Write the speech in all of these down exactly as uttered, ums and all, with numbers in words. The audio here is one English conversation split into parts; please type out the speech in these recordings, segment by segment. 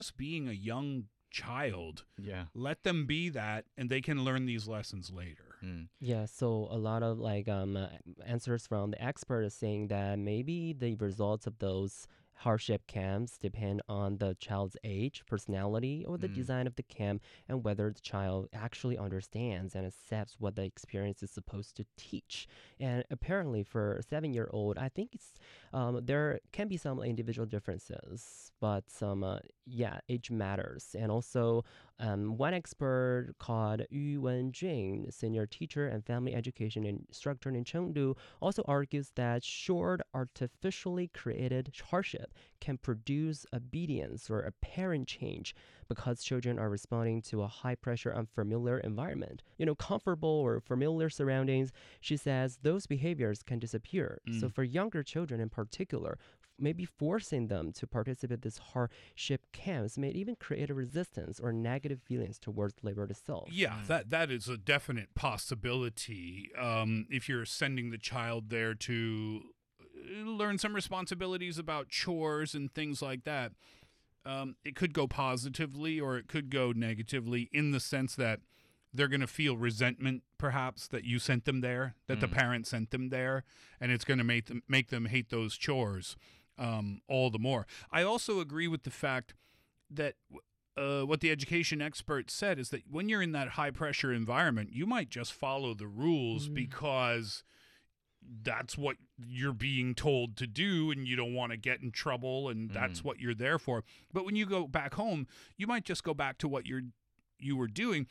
being a young child. Yeah. Let them be that, and they can learn these lessons later. Mm. Yeah, so a lot of like um, uh, answers from the expert is saying that maybe the results of those hardship camps depend on the child's age, personality, or the Mm. design of the camp, and whether the child actually understands and accepts what the experience is supposed to teach. And apparently, for a seven-year-old, I think it's um, there can be some individual differences, but some uh, yeah, age matters. And also, um, one expert called Yu Wenjun, senior teacher and family education instructor in Chengdu, also argues that short, artificially created hardship can produce obedience or apparent change because children are responding to a high pressure, unfamiliar environment. You know, comfortable or familiar surroundings, she says those behaviors can disappear. Mm. So, for younger children in particular, maybe forcing them to participate in these hardship camps may even create a resistance or negative feelings towards labor itself. Yeah, that that is a definite possibility. Um, if you're sending the child there to learn some responsibilities about chores and things like that, um, it could go positively or it could go negatively in the sense that they're going to feel resentment, perhaps, that you sent them there, that the Mm. parent sent them there, and it's going to make them make them hate those chores um, all the more. I also agree with the fact that uh, what the education expert said is that when you're in that high pressure environment, you might just follow the rules Mm. because that's what you're being told to do and you don't want to get in trouble and that's Mm. what you're there for. But when you go back home, you might just go back to what you're you were doing,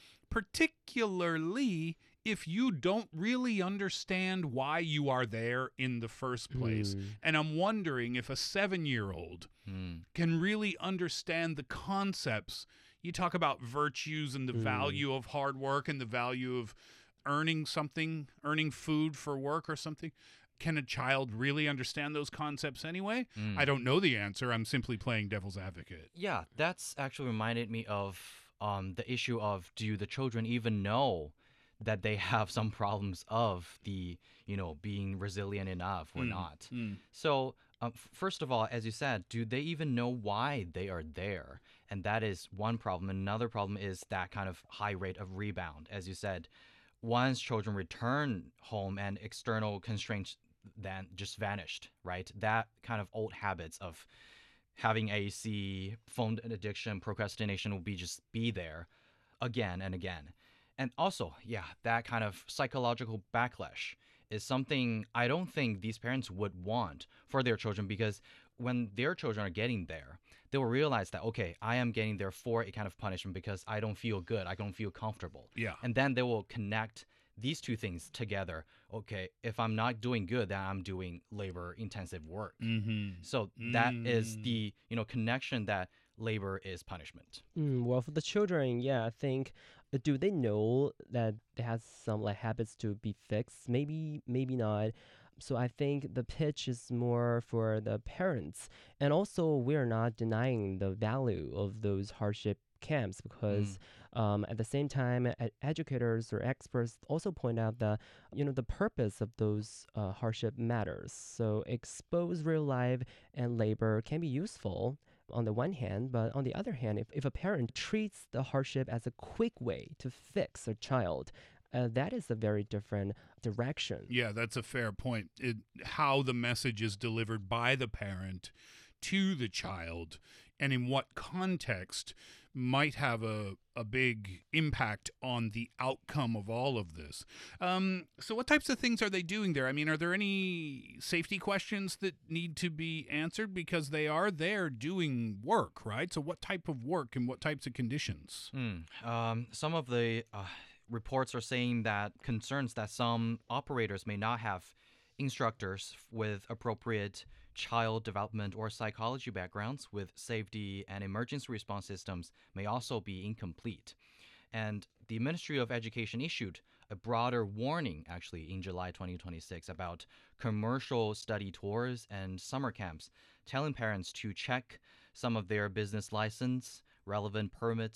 particularly if you don't really understand why you are there in the first place. Mm. And I'm wondering if a seven-year-old Mm. can really understand the concepts. You talk about virtues and the Mm. value of hard work and the value of earning something, earning food for work or something. Can a child really understand those concepts anyway? Mm. I don't know the answer. I'm simply playing devil's advocate. Yeah, that's actually reminded me of um, the issue of, do the children even know that they have some problems of the, you know, being resilient enough or Mm, not? mm. So, um, f- first of all, as you said, do they even know why they are there? And that is one problem. Another problem is that kind of high rate of rebound. As you said, once children return home and external constraints then just vanished, right? That kind of old habits of having A C, phone addiction, procrastination will be just be there again and again. And also, yeah, that kind of psychological backlash is something I don't think these parents would want for their children, because when their children are getting there, they will realize that, okay, I am getting there for a kind of punishment because I don't feel good, I don't feel comfortable. Yeah. And then they will connect these two things together. Okay, if I'm not doing good, then I'm doing labor intensive work. Mm-hmm. So that is Mm. the, you know, connection that labor is punishment. Mm, well, for the children, yeah, I think uh, do they know that they have some like habits to be fixed? Maybe, maybe not. So I think the pitch is more for the parents, and also we're not denying the value of those hardship camps because um, at the same time, e- educators or experts also point out that you know the purpose of those uh, hardship matters. So expose real life and labor can be useful on the one hand, but on the other hand, if, if a parent treats the hardship as a quick way to fix a child, uh, that is a very different direction. Yeah, that's a fair point. It, how the message is delivered by the parent to the child and in what context might have a, a big impact on the outcome of all of this. Um, so what types of things are they doing there? I mean, are there any safety questions that need to be answered? Because they are there doing work, right? So what type of work and what types of conditions? Mm. Um, some of the uh, reports are saying that concerns that some operators may not have instructors with appropriate child development or psychology backgrounds with safety and emergency response systems may also be incomplete. And the Ministry of Education issued a broader warning actually in July twenty twenty-six about commercial study tours and summer camps, telling parents to check some of their business license, relevant permits,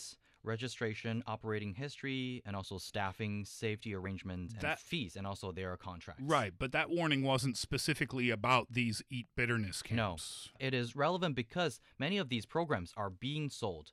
registration, operating history, and also staffing, safety arrangements, and That- fees, and also their contracts. Right, but that warning wasn't specifically about these eat bitterness No. camps. It is relevant because many of these programs are being sold